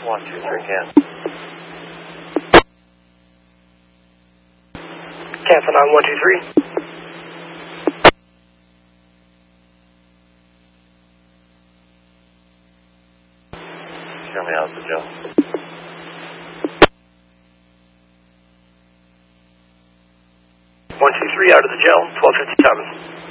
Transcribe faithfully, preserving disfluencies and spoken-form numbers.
One, two, three, can. Cancel nine one two three. Show me out of the jail. One two three out of the jail. Twelve fifty seven.